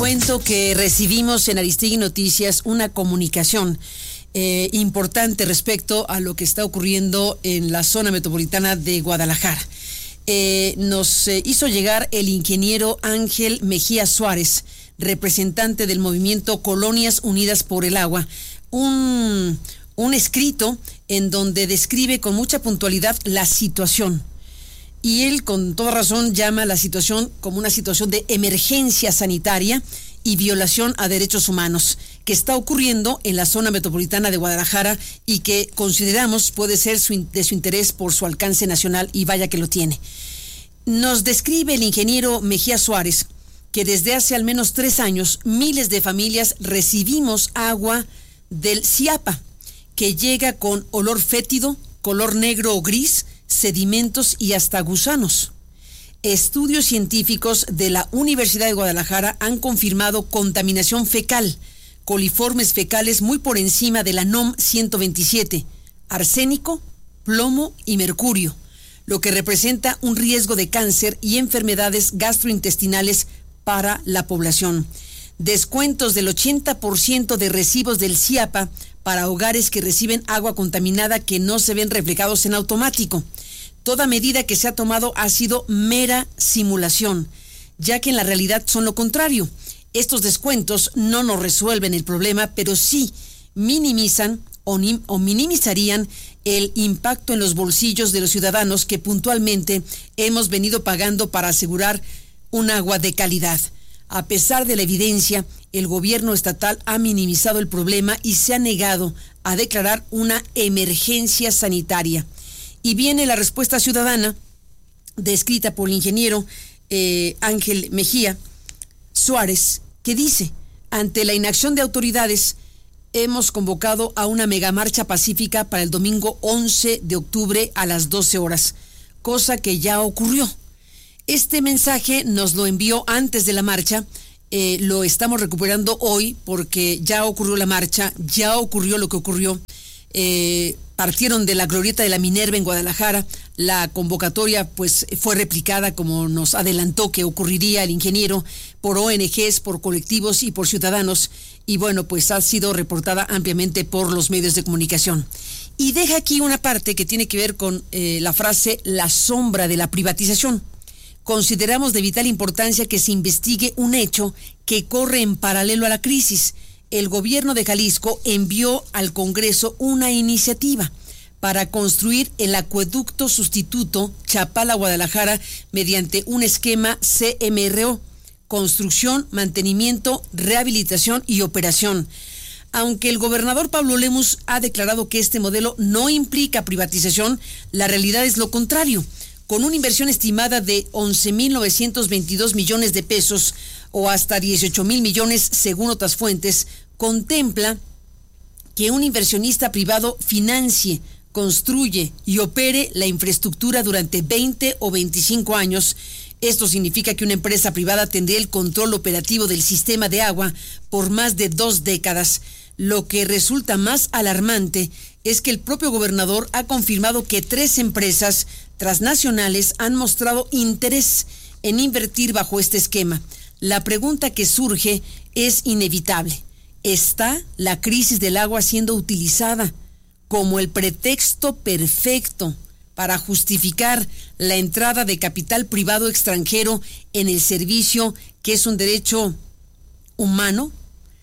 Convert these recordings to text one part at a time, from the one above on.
cuento que recibimos en Aristegui Noticias una comunicación importante respecto a lo que está ocurriendo en la zona metropolitana de Guadalajara. Nos hizo llegar el ingeniero Ángel Mejía Suárez, representante del movimiento Colonias Unidas por el Agua, un escrito en donde describe con mucha puntualidad la situación. Y él, con toda razón, llama la situación como una situación de emergencia sanitaria y violación a derechos humanos que está ocurriendo en la zona metropolitana de Guadalajara y que consideramos puede ser de su interés por su alcance nacional, y vaya que lo tiene. Nos describe el ingeniero Mejía Suárez que desde hace al menos 3 años miles de familias recibimos agua del Ciapa, que llega con olor fétido, color negro o gris, sedimentos y hasta gusanos. Estudios científicos de la Universidad de Guadalajara han confirmado contaminación fecal, coliformes fecales muy por encima de la NOM 127, arsénico, plomo y mercurio, lo que representa un riesgo de cáncer y enfermedades gastrointestinales para la población. Descuentos del 80% de recibos del CIAPA para hogares que reciben agua contaminada que no se ven reflejados en automático. Toda medida que se ha tomado ha sido mera simulación, ya que en la realidad son lo contrario. Estos descuentos no nos resuelven el problema, pero sí minimizan o minimizarían el impacto en los bolsillos de los ciudadanos que puntualmente hemos venido pagando para asegurar un agua de calidad. A pesar de la evidencia, el gobierno estatal ha minimizado el problema y se ha negado a declarar una emergencia sanitaria. Y viene la respuesta ciudadana, descrita por el ingeniero Ángel Mejía Suárez, que dice: ante la inacción de autoridades, hemos convocado a una megamarcha pacífica para el domingo 11 de octubre a las 12 horas, cosa que ya ocurrió. Este mensaje nos lo envió antes de la marcha, lo estamos recuperando hoy porque ya ocurrió la marcha, ya ocurrió lo que ocurrió. Partieron de la glorieta de la Minerva en Guadalajara. La convocatoria pues fue replicada, como nos adelantó que ocurriría el ingeniero, por ONGs, por colectivos y por ciudadanos, y bueno, pues ha sido reportada ampliamente por los medios de comunicación. Y deja aquí una parte que tiene que ver con la frase "la sombra de la privatización". Consideramos de vital importancia que se investigue un hecho que corre en paralelo a la crisis. El gobierno de Jalisco envió al Congreso una iniciativa para construir el acueducto sustituto Chapala-Guadalajara mediante un esquema CMRO, construcción, mantenimiento, rehabilitación y operación. Aunque el gobernador Pablo Lemus ha declarado que este modelo no implica privatización, la realidad es lo contrario. Con una inversión estimada de 11,922 millones de pesos o hasta 18,000 millones según otras fuentes, contempla que un inversionista privado financie, construye y opere la infraestructura durante 20 o 25 años. Esto significa que una empresa privada tendría el control operativo del sistema de agua por más de 2 décadas. Lo que resulta más alarmante es que el propio gobernador ha confirmado que 3 empresas transnacionales han mostrado interés en invertir bajo este esquema. La pregunta que surge es inevitable. ¿Está la crisis del agua siendo utilizada como el pretexto perfecto para justificar la entrada de capital privado extranjero en el servicio que es un derecho humano?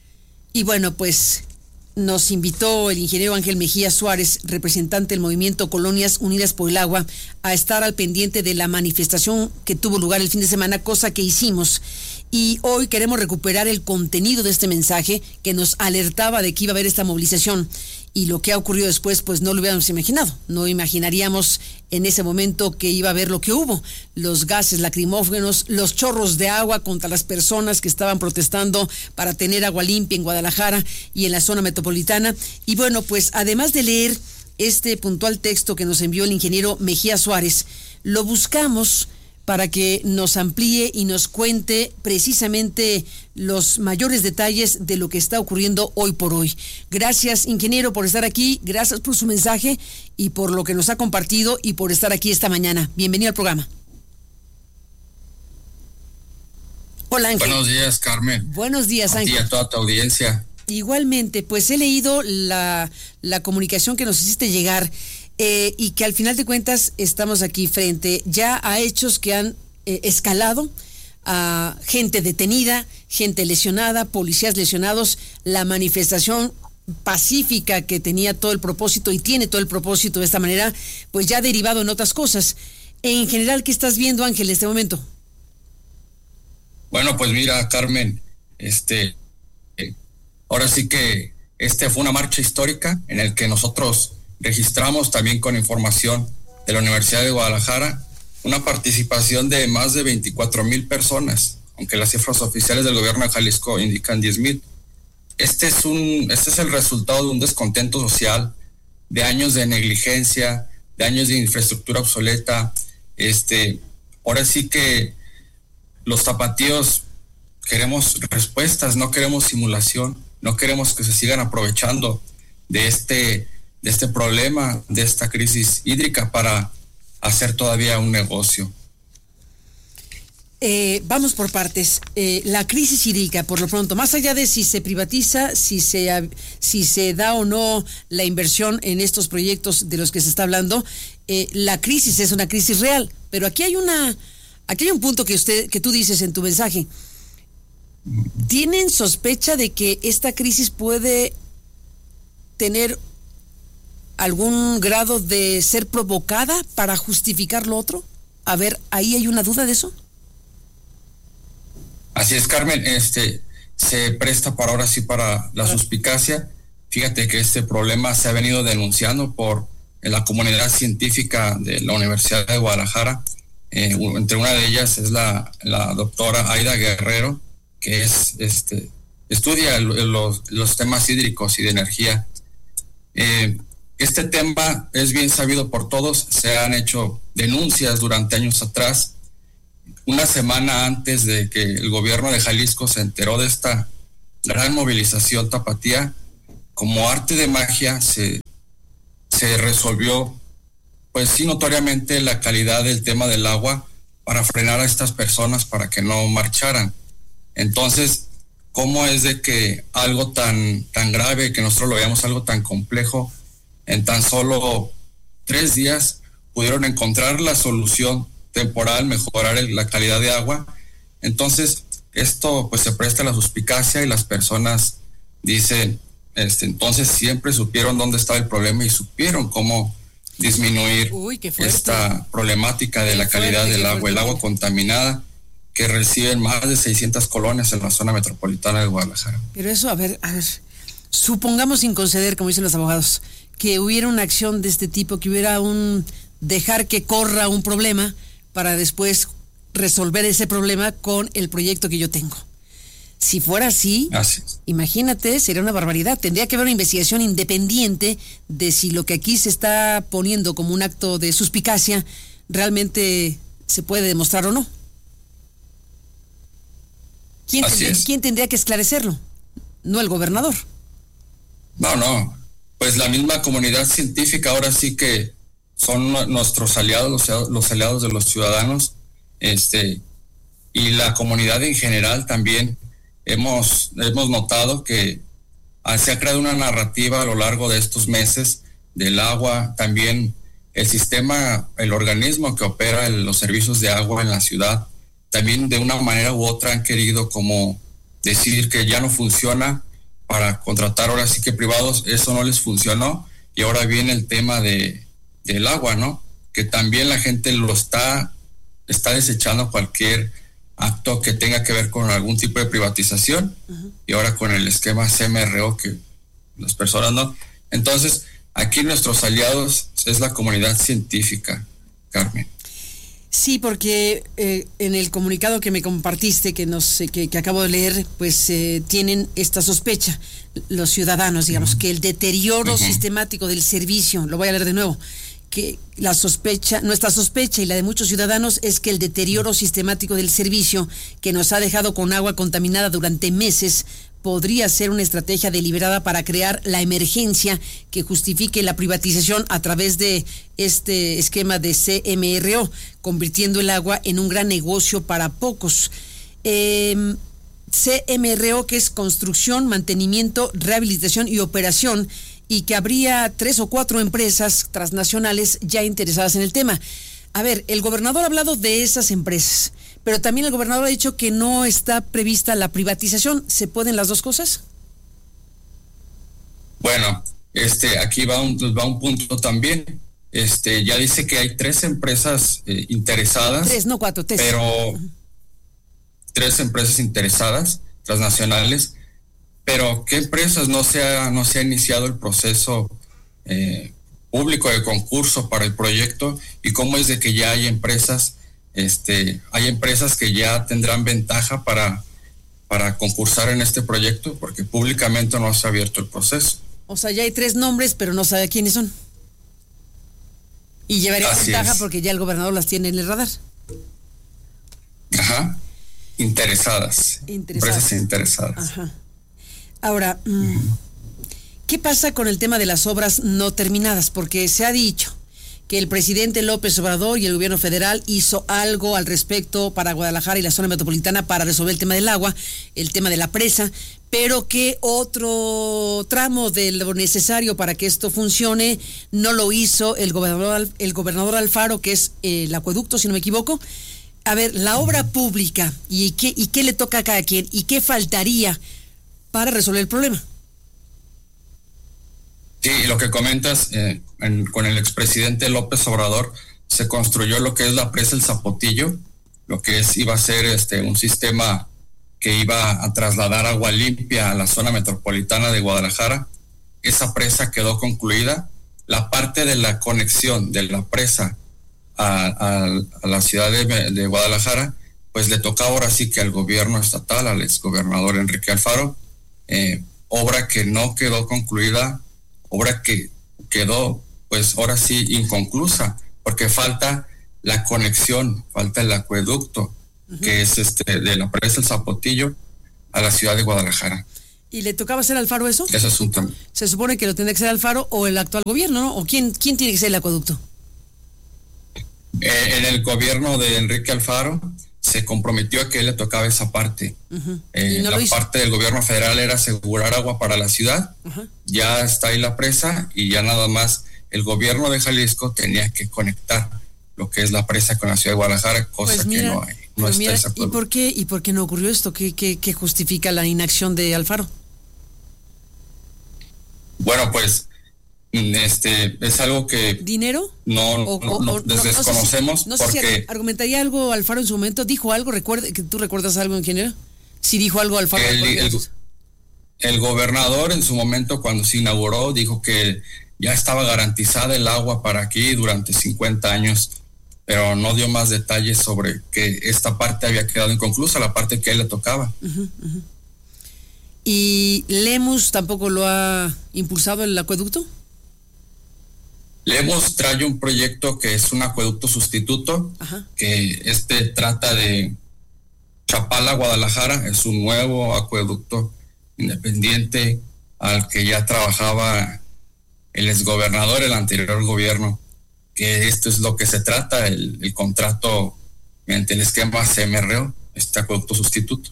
Y bueno, pues nos invitó el ingeniero Ángel Mejía Suárez, representante del movimiento Colonias Unidas por el Agua, a estar al pendiente de la manifestación que tuvo lugar el fin de semana, cosa que hicimos. Y hoy queremos recuperar el contenido de este mensaje que nos alertaba de que iba a haber esta movilización. Y lo que ha ocurrido después, pues no lo hubiéramos imaginado. No imaginaríamos en ese momento que iba a haber lo que hubo. Los gases lacrimógenos, los chorros de agua contra las personas que estaban protestando para tener agua limpia en Guadalajara y en la zona metropolitana. Y bueno, pues además de leer este puntual texto que nos envió el ingeniero Mejía Suárez, lo buscamos para que nos amplíe y nos cuente precisamente los mayores detalles de lo que está ocurriendo hoy por hoy. Gracias, ingeniero, por estar aquí, gracias por su mensaje y por lo que nos ha compartido y por estar aquí esta mañana. Bienvenido al programa. Hola, Ángel. Buenos días, Carmen. Buenos días, Ángel. Y a toda tu audiencia. Igualmente, pues he leído la comunicación que nos hiciste llegar y que al final de cuentas estamos aquí frente ya a hechos que han escalado, a gente detenida, gente lesionada, policías lesionados, la manifestación pacífica que tenía todo el propósito y tiene todo el propósito de esta manera, pues ya ha derivado en otras cosas. En general, ¿qué estás viendo, Ángel, en este momento? Bueno, pues mira, Carmen, ahora sí que fue una marcha histórica en el que nosotros registramos también con información de la Universidad de Guadalajara una participación de más de 24,000 personas, aunque las cifras oficiales del gobierno de Jalisco indican 10,000. Este es el resultado de un descontento social, de años de negligencia, de años de infraestructura obsoleta. Ahora sí que los tapatíos queremos respuestas, no queremos simulación, no queremos que se sigan aprovechando de este problema, de esta crisis hídrica para hacer todavía un negocio. Vamos por partes. La crisis hídrica, por lo pronto, más allá de si se privatiza, si se da o no la inversión en estos proyectos de los que se está hablando, la crisis es una crisis real. Pero aquí hay un punto que tú dices en tu mensaje. ¿Tienen sospecha de que esta crisis puede tener algún grado de ser provocada para justificar lo otro? A ver, ¿ahí hay una duda de eso? Así es, Carmen, se presta para la suspicacia. Fíjate que este problema se ha venido denunciando por la comunidad científica de la Universidad de Guadalajara. Entre una de ellas es la doctora Aida Guerrero, que estudia los temas hídricos y de energía. Este tema es bien sabido por todos, se han hecho denuncias durante años atrás. Una semana antes de que el gobierno de Jalisco se enteró de esta gran movilización tapatía, como arte de magia se resolvió, pues sí, notoriamente la calidad del tema del agua para frenar a estas personas para que no marcharan. Entonces, ¿cómo es de que algo tan grave, que nosotros lo veamos algo tan complejo, en tan solo 3 días pudieron encontrar la solución temporal, mejorar la calidad de agua? Entonces, esto pues se presta a la suspicacia y las personas dicen, entonces siempre supieron dónde estaba el problema y supieron cómo disminuir esta problemática de la calidad del agua, el agua contaminada que reciben más de 600 colonias en la zona metropolitana de Guadalajara. Pero eso, a ver, supongamos, sin conceder, como dicen los abogados, que hubiera una acción de este tipo, que hubiera dejar que corra un problema para después resolver ese problema con el proyecto que yo tengo. Si fuera así, imagínate, sería una barbaridad. Tendría que haber una investigación independiente de si lo que aquí se está poniendo como un acto de suspicacia realmente se puede demostrar o no. ¿Quién tendría que esclarecerlo? No el gobernador. No, pues la misma comunidad científica, ahora sí que son nuestros aliados, los aliados de los ciudadanos, y la comunidad en general también. Hemos notado que se ha creado una narrativa a lo largo de estos meses del agua, también el organismo que opera los servicios de agua en la ciudad, también de una manera u otra han querido como decir que ya no funciona para contratar ahora sí que privados. Eso no les funcionó y ahora viene el tema del agua, ¿no? Que también la gente lo está desechando cualquier acto que tenga que ver con algún tipo de privatización. Uh-huh. Y ahora con el esquema CMRO que las personas no. Entonces, aquí nuestros aliados es la comunidad científica, Carmen. Sí, porque en el comunicado que me compartiste, que acabo de leer, pues tienen esta sospecha, los ciudadanos, digamos, que el deterioro sistemático del servicio, lo voy a leer de nuevo, que nuestra sospecha y la de muchos ciudadanos es que el deterioro sistemático del servicio que nos ha dejado con agua contaminada durante meses podría ser una estrategia deliberada para crear la emergencia que justifique la privatización a través de este esquema de CMRO, convirtiendo el agua en un gran negocio para pocos. CMRO, que es construcción, mantenimiento, rehabilitación y operación, y que habría 3 o 4 empresas transnacionales ya interesadas en el tema. A ver, el gobernador ha hablado de esas empresas, pero también el gobernador ha dicho que no está prevista la privatización. ¿Se pueden las dos cosas? Bueno, aquí va un punto también. Ya dice que hay 3 empresas interesadas. 3, no 4, 3. Pero 3 empresas interesadas, transnacionales. Pero ¿qué empresas no se ha iniciado el proceso público de concurso para el proyecto? ¿Y cómo es de que ya hay empresas que ya tendrán ventaja para concursar en este proyecto? Porque públicamente no se ha abierto el proceso. O sea, ya hay 3 nombres, pero no sabe quiénes son. Y llevaría ventaja porque ya el gobernador las tiene en el radar. Ajá. Interesadas. Empresas interesadas. Ajá. Ahora, ¿qué pasa con el tema de las obras no terminadas? Porque se ha dicho que el presidente López Obrador y el gobierno federal hizo algo al respecto para Guadalajara y la zona metropolitana para resolver el tema del agua, el tema de la presa, pero que otro tramo de lo necesario para que esto funcione no lo hizo el gobernador Alfaro, que es el acueducto, si no me equivoco. A ver, la obra pública, ¿y qué le toca a cada quien? ¿Y qué faltaría para resolver el problema? Sí, lo que comentas, con el expresidente López Obrador se construyó lo que es la presa El Zapotillo, lo que iba a ser un sistema que iba a trasladar agua limpia a la zona metropolitana de Guadalajara. Esa presa quedó concluida. La parte de la conexión de la presa a la ciudad de Guadalajara, pues le tocaba ahora sí que al gobierno estatal, al exgobernador Enrique Alfaro, obra que no quedó concluida, obra que quedó pues ahora sí inconclusa, porque falta la conexión, falta el acueducto, que es de la presa El Zapotillo a la ciudad de Guadalajara. ¿Y le tocaba hacer Alfaro eso? Ese asunto. Se supone que lo tendría que ser Alfaro o el actual gobierno, ¿no? ¿O quién tiene que ser el acueducto? En el gobierno de Enrique Alfaro se comprometió a que le tocaba esa parte. La parte del gobierno federal era asegurar agua para la ciudad. Ya está ahí la presa y ya nada más el gobierno de Jalisco tenía que conectar lo que es la presa con la ciudad de Guadalajara, cosa pues mira, que no hay. No está ese acuerdo. ¿Y por qué no ocurrió esto? ¿Qué justifica la inacción de Alfaro? Bueno, pues es algo que ¿dinero? No desconocemos. No sé si argumentaría algo Alfaro en su momento, dijo algo, que tú recuerdas algo, ingeniero. Si dijo algo Alfaro. El gobernador en su momento cuando se inauguró dijo que ya estaba garantizada el agua para aquí durante 50 años, pero no dio más detalles sobre que esta parte había quedado inconclusa, la parte que a él le tocaba. ¿Y Lemus tampoco lo ha impulsado el acueducto? Lemus trae un proyecto que es un acueducto sustituto, que trata de Chapala, Guadalajara, es un nuevo acueducto independiente al que ya trabajaba el exgobernador, el anterior gobierno, que esto es lo que se trata, el contrato mediante el esquema CMRO, este acueducto sustituto.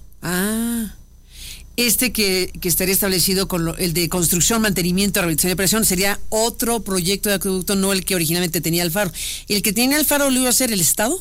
Que estaría establecido con el de construcción, mantenimiento, rehabilitación y operación sería otro proyecto de acueducto, no el que originalmente tenía Alfaro. ¿El que tenía Alfaro lo iba a hacer el Estado?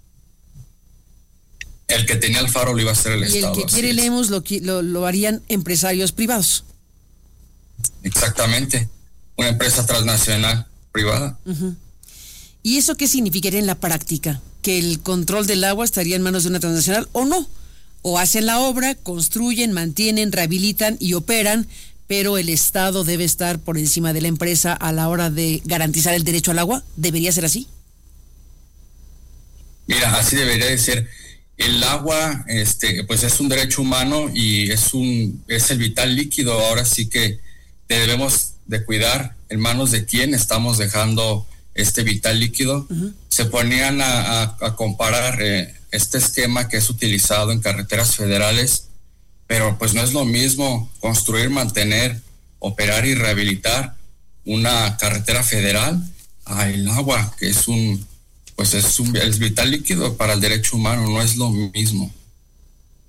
El que tenía Alfaro lo iba a hacer el Estado. Y el que quiere Lemus lo harían empresarios privados. Exactamente, una empresa transnacional privada. ¿Y eso qué significaría en la práctica? ¿Que el control del agua estaría en manos de una transnacional o no? O hacen la obra, construyen, mantienen, rehabilitan y operan, pero el Estado debe estar por encima de la empresa a la hora de garantizar el derecho al agua. ¿Debería ser así? Mira, así debería de ser. El agua, pues es un derecho humano y es el vital líquido. Ahora sí que debemos de cuidar en manos de quién estamos dejando este vital líquido. Se ponían a comparar este esquema que es utilizado en carreteras federales, pero pues no es lo mismo construir, mantener, operar y rehabilitar una carretera federal a el agua, que es vital líquido para el derecho humano, no es lo mismo.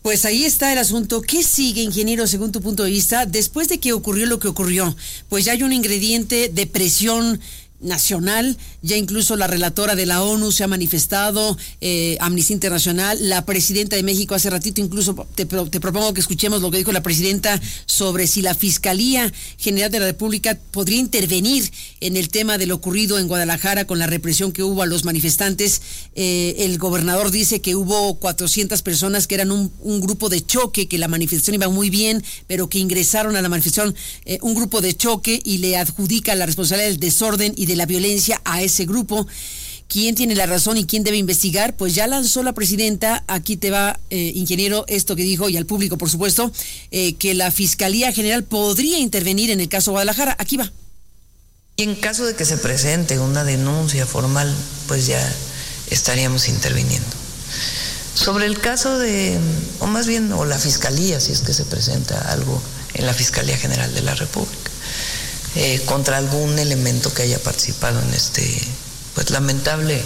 Pues ahí está el asunto. ¿Qué sigue, ingeniero, según tu punto de vista, después de que ocurrió lo que ocurrió? Pues ya hay un ingrediente de presión nacional, ya incluso la relatora de la ONU se ha manifestado, Amnistía Internacional, la presidenta de México hace ratito, incluso te propongo que escuchemos lo que dijo la presidenta sobre si la Fiscalía General de la República podría intervenir en el tema de lo ocurrido en Guadalajara con la represión que hubo a los manifestantes. El gobernador dice que hubo 400 personas que eran un grupo de choque, que la manifestación iba muy bien, pero que ingresaron a la manifestación un grupo de choque y le adjudica la responsabilidad del desorden y de la violencia a ese grupo. ¿Quién tiene la razón y quién debe investigar? Pues ya lanzó la presidenta, aquí te va, ingeniero, esto que dijo, y al público, por supuesto, que la Fiscalía General podría intervenir en el caso Guadalajara. Aquí va. Y en caso de que se presente una denuncia formal, pues ya estaríamos interviniendo. Sobre el caso o más bien, o la Fiscalía, si es que se presenta algo en la Fiscalía General de la República, contra algún elemento que haya participado en pues lamentable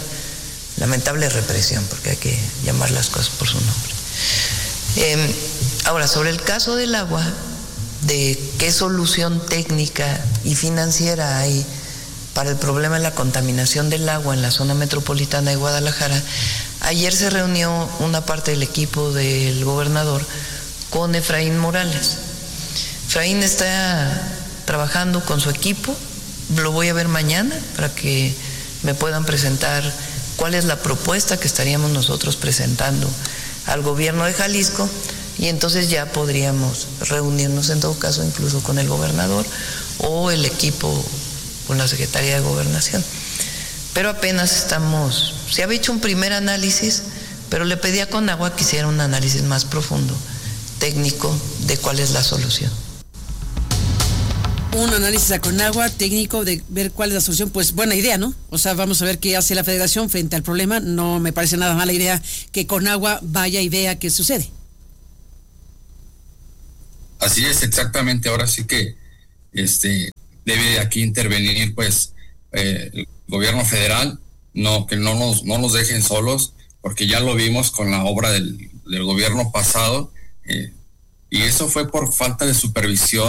represión, porque hay que llamar las cosas por su nombre. Ahora, sobre el caso del agua, de qué solución técnica y financiera hay para el problema de la contaminación del agua en la zona metropolitana de Guadalajara, ayer se reunió una parte del equipo del gobernador con Efraín Morales. Efraín está trabajando con su equipo, lo voy a ver mañana para que me puedan presentar cuál es la propuesta que estaríamos nosotros presentando al gobierno de Jalisco, y entonces ya podríamos reunirnos en todo caso incluso con el gobernador o el equipo con la Secretaría de Gobernación. Pero apenas se había hecho un primer análisis, pero le pedí a Conagua que hiciera un análisis más profundo, técnico, de cuál es la solución. Un análisis a Conagua técnico de ver cuál es la solución, pues buena idea, ¿no? O sea, vamos a ver qué hace la Federación frente al problema. No me parece nada mala idea que Conagua vaya y vea qué sucede. Así es, exactamente. Ahora sí que debe aquí intervenir pues el gobierno federal, que no nos dejen solos, porque ya lo vimos con la obra del gobierno pasado, y eso fue por falta de supervisión